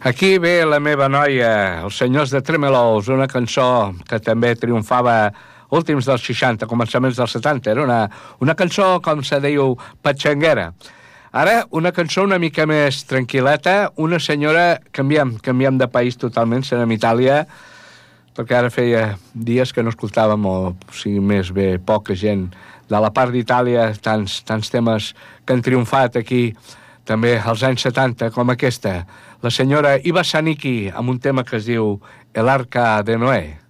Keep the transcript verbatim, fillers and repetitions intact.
Aquí ve la meva noia, els senyors de Tremelous, una cançó que també triomfava últims dels seixanta, començaments dels setanta. Era una, una cançó, com se diu, patxanguera. Ara, una cançó una mica més tranquil·leta, una senyora, canviem, canviem de país totalment, serem Itàlia, perquè ara feia dies que no escoltàvem, o, o sigui, més bé, poca gent de la part d'Itàlia, tants, tants temes que han triomfat aquí, també als anys setanta, com aquesta, la senyora Iva Zanicki, amb un tema que es diu El Arca de Noé.